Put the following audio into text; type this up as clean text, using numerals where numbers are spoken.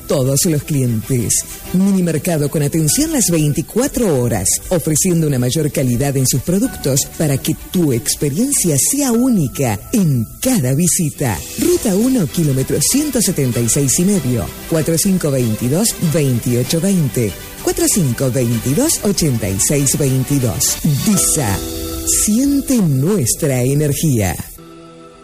todos los clientes. Minimercado con atención las 24 horas, ofreciendo una mayor calidad en sus productos para que tu experiencia sea única en cada visita. Ruta 1, kilómetro 176,5, 4522-2820, 4522-8622. DISA, siente nuestra energía.